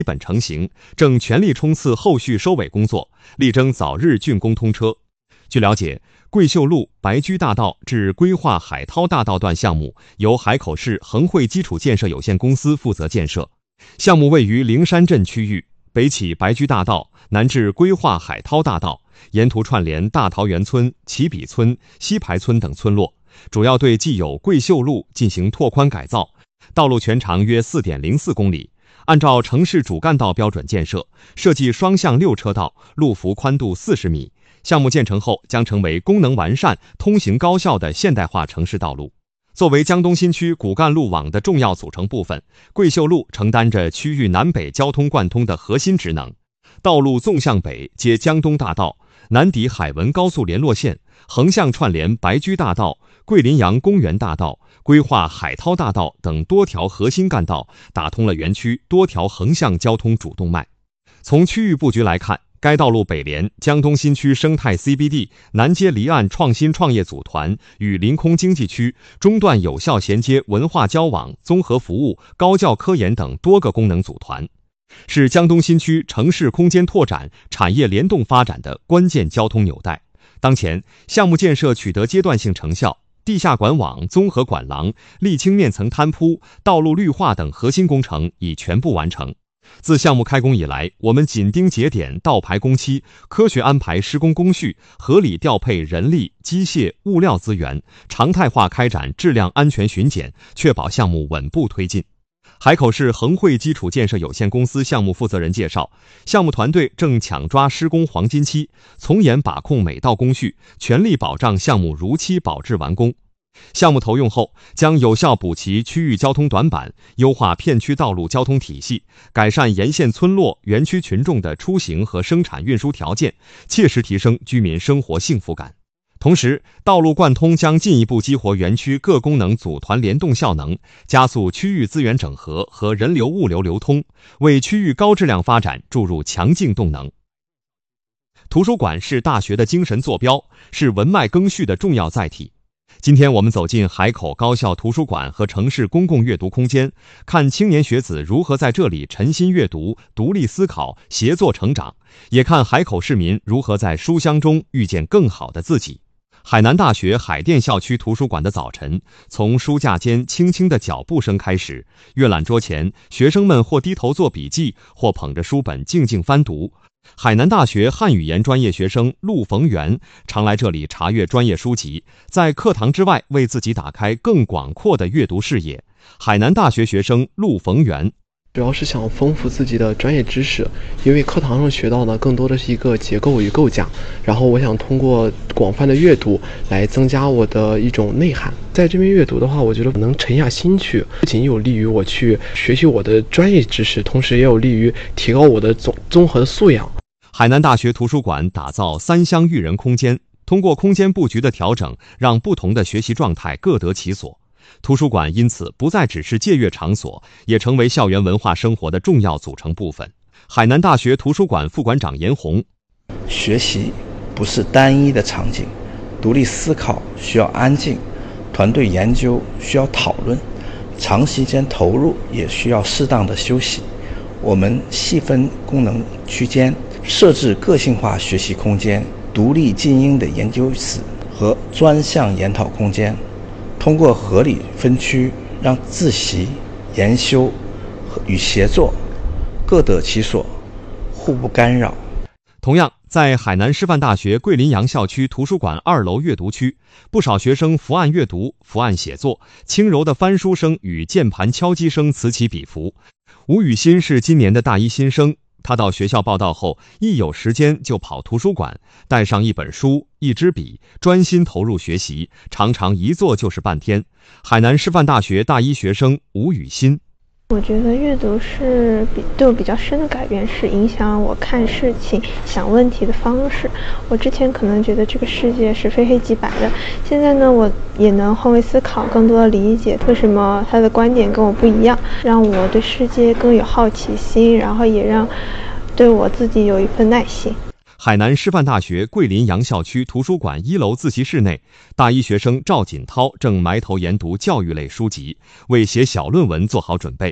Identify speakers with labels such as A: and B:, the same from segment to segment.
A: 本成型，正全力冲刺后续收尾工作，力争早日竣工通车。据了解，桂秀路白驹大道至规划海涛大道段项目由海口市恒汇基础建设有限公司负责建设。项目位于灵山镇区域，北起白驹大道，南至规划海涛大道，沿途串联大桃园村、起笔村、西排村等村落，主要对既有桂秀路进行拓宽改造，道路全长约 4.04 公里，按照城市主干道标准建设，设计双向6车道，路幅宽度40米。项目建成后将成为功能完善、通行高效的现代化城市道路。作为江东新区骨干路网的重要组成部分，桂秀路承担着区域南北交通贯通的核心职能。道路纵向北接江东大道，南抵海文高速联络线，横向串联白驹大道、桂林洋公园大道、规划海涛大道等多条核心干道，打通了园区多条横向交通主动脉。从区域布局来看，该道路北连江东新区生态 CBD， 南接离岸创新创业组团与临空经济区，中段有效衔接文化交往、综合服务、高教科研等多个功能组团，是江东新区城市空间拓展、产业联动发展的关键交通纽带。当前，项目建设取得阶段性成效，地下管网、综合管廊、沥青面层摊铺、道路绿化等核心工程已全部完成。自项目开工以来，我们紧盯节点倒排工期，科学安排施工工序，合理调配人力、机械、物料资源，常态化开展质量安全巡检，确保项目稳步推进。海口市恒汇基础建设有限公司项目负责人介绍，项目团队正抢抓施工黄金期，从严把控每道工序，全力保障项目如期保质完工。项目投用后，将有效补齐区域交通短板，优化片区道路交通体系，改善沿线村落、园区群众的出行和生产运输条件，切实提升居民生活幸福感。同时，道路贯通将进一步激活园区各功能组团联动效能，加速区域资源整合和人流物流流通，为区域高质量发展注入强劲动能。图书馆是大学的精神坐标，是文脉更续的重要载体。今天我们走进海口高校图书馆和城市公共阅读空间，看青年学子如何在这里沉心阅读、独立思考、协作成长，也看海口市民如何在书香中遇见更好的自己。海南大学海淀校区图书馆的早晨，从书架间轻轻的脚步声开始，阅览桌前，学生们或低头做笔记，或捧着书本静静翻读。海南大学汉语言专业学生陆逢源常来这里查阅专业书籍，在课堂之外为自己打开更广阔的阅读视野。海南大学学生陆逢源
B: 主要是想丰富自己的专业知识，因为课堂上学到的更多的是一个结构与构架，然后我想通过广泛的阅读来增加我的一种内涵。在这边阅读的话，我觉得能沉下心去，不仅有利于我去学习我的专业知识，同时也有利于提高我的综合的素养。
A: 海南大学图书馆打造3厢育人空间，通过空间布局的调整，让不同的学习状态各得其所。图书馆因此不再只是借阅场所，也成为校园文化生活的重要组成部分。海南大学图书馆副馆长严红：
C: 学习不是单一的场景，独立思考需要安静，团队研究需要讨论，长时间投入也需要适当的休息。我们细分功能区间，设置个性化学习空间、独立精英的研究室和专项研讨空间，通过合理分区，让自习、研修与协作各得其所，互不干扰。
A: 同样，在海南师范大学桂林洋校区图书馆2楼阅读区，不少学生伏案阅读、伏案写作，轻柔的翻书声与键盘敲击声此起彼伏。吴雨欣是今年的大一新生，他到学校报到后，一有时间就跑图书馆，带上一本书、一支笔，专心投入学习，常常一坐就是半天。海南师范大学大一学生吴雨欣：
D: 我觉得阅读是对我比较深的改变，是影响我看事情、想问题的方式。我之前可能觉得这个世界是非黑即白的，现在呢，我也能换位思考，更多的理解为什么他的观点跟我不一样，让我对世界更有好奇心，然后也让对我自己有一份耐心。
A: 海南师范大学桂林洋校区图书馆1楼自习室内，大一学生赵锦涛正埋头研读教育类书籍，为写小论文做好准备。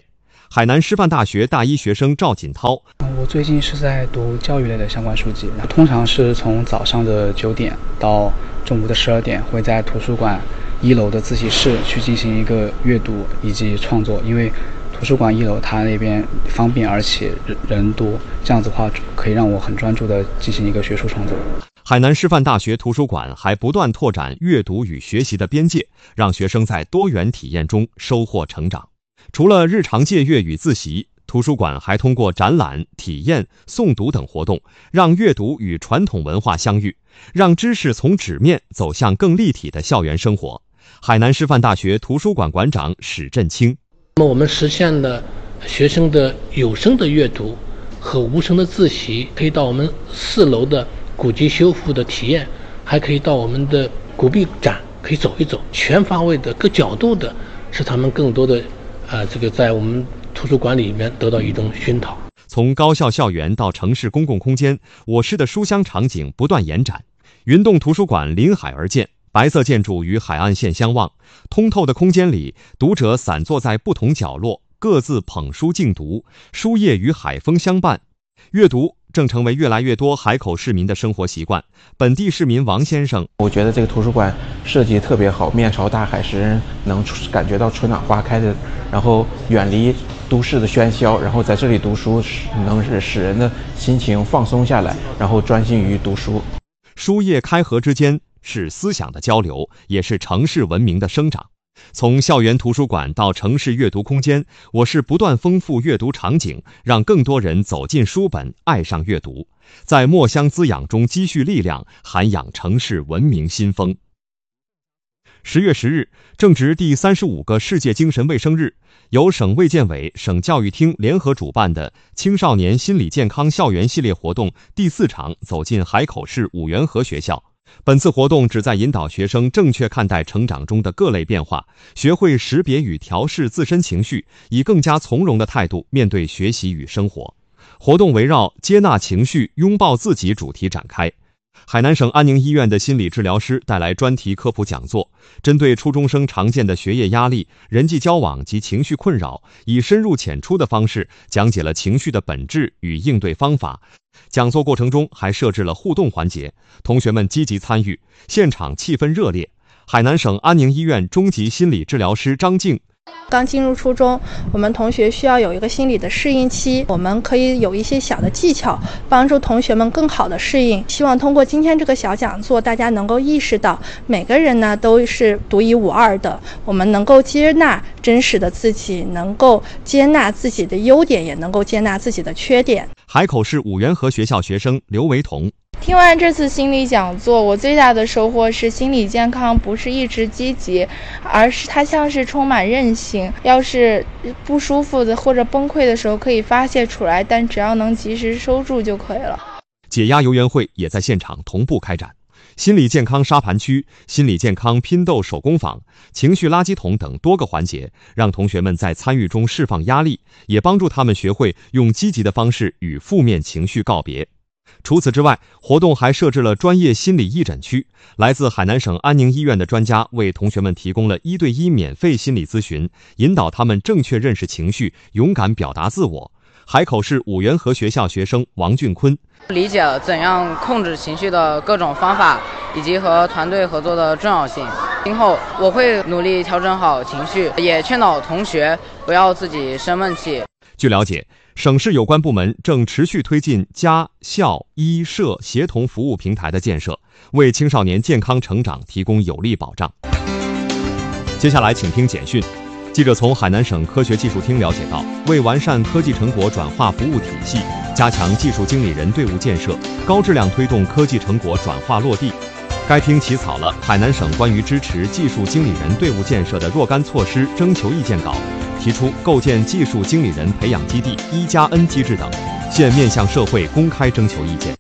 A: 海南师范大学大一学生赵锦涛，
E: 我最近是在读教育类的相关书籍，通常是从早上的9点到中午的12点，会在图书馆1楼的自习室去进行一个阅读以及创作。因为图书馆1楼它那边方便而且人多，这样子的话可以让我很专注的进行一个学术创作。
A: 海南师范大学图书馆还不断拓展阅读与学习的边界，让学生在多元体验中收获成长。除了日常借阅与自习，图书馆还通过展览、体验、诵读等活动，让阅读与传统文化相遇，让知识从纸面走向更立体的校园生活。海南师范大学图书馆馆长史振清，
F: 那么我们实现了学生的有声的阅读和无声的自习，可以到我们4楼的古籍修复的体验，还可以到我们的古壁展可以走一走，全方位的各角度的使他们更多的在我们图书馆里面得到一种熏陶。
A: 从高校校园到城市公共空间，我市的书香场景不断延展。云洞图书馆临海而建，白色建筑与海岸线相望，通透的空间里，读者散坐在不同角落，各自捧书静读，书页与海风相伴。阅读正成为越来越多海口市民的生活习惯。本地市民王先生，
G: 我觉得这个图书馆设计特别好，面朝大海，使人能感觉到春暖花开的，然后远离都市的喧嚣，然后在这里读书能使人的心情放松下来，然后专心于读书。
A: 书页开合之间是思想的交流，也是城市文明的生长。从校园图书馆到城市阅读空间，我市不断丰富阅读场景，让更多人走进书本，爱上阅读，在墨香滋养中积蓄力量，涵养城市文明新风。10月10日，正值第35个世界精神卫生日，由省卫健委、省教育厅联合主办的青少年心理健康校园系列活动第4场走进海口市五元河学校。本次活动旨在引导学生正确看待成长中的各类变化，学会识别与调试自身情绪，以更加从容的态度面对学习与生活。活动围绕接纳情绪、拥抱自己主题展开。海南省安宁医院的心理治疗师带来专题科普讲座，针对初中生常见的学业压力、人际交往及情绪困扰，以深入浅出的方式讲解了情绪的本质与应对方法。讲座过程中还设置了互动环节，同学们积极参与，现场气氛热烈。海南省安宁医院中级心理治疗师张静，
H: 刚进入初中，我们同学需要有一个心理的适应期，我们可以有一些小的技巧帮助同学们更好的适应。希望通过今天这个小讲座，大家能够意识到每个人呢都是独一无二的，我们能够接纳真实的自己，能够接纳自己的优点，也能够接纳自己的缺点。
A: 海口市五元河学校学生刘维彤，
I: 听完这次心理讲座，我最大的收获是心理健康不是一直积极，而是它像是充满韧性。要是不舒服的或者崩溃的时候可以发泄出来，但只要能及时收住就可以了。
A: 解压游园会也在现场同步开展，心理健康沙盘区、心理健康拼斗手工坊、情绪垃圾桶等多个环节，让同学们在参与中释放压力，也帮助他们学会用积极的方式与负面情绪告别。除此之外，活动还设置了专业心理义诊区，来自海南省安宁医院的专家为同学们提供了1对1免费心理咨询，引导他们正确认识情绪，勇敢表达自我。海口市五元河学校学生王俊坤，
J: 理解了怎样控制情绪的各种方法，以及和团队合作的重要性。今后我会努力调整好情绪，也劝导同学不要自己生闷气。
A: 据了解，省市有关部门正持续推进家校医社协同服务平台的建设，为青少年健康成长提供有力保障。接下来请听简讯。记者从海南省科学技术厅了解到，为完善科技成果转化服务体系，加强技术经理人队伍建设，高质量推动科技成果转化落地，该厅起草了海南省关于支持技术经理人队伍建设的若干措施征求意见稿，提出构建技术经理人培养基地1+N 机制等，现面向社会公开征求意见。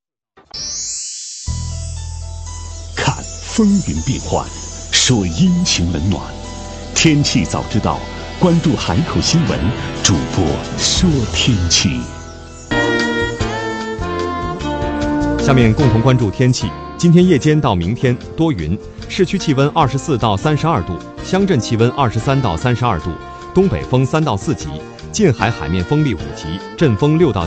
K: 看风云变幻，说阴晴冷暖，天气早知道，关注海口新闻，主播说天气。
A: 下面共同关注天气。今天夜间到明天多云，市区气温24到32度，乡镇气温23到32度，东北风3到4级， 近海海面风力5级，阵风6到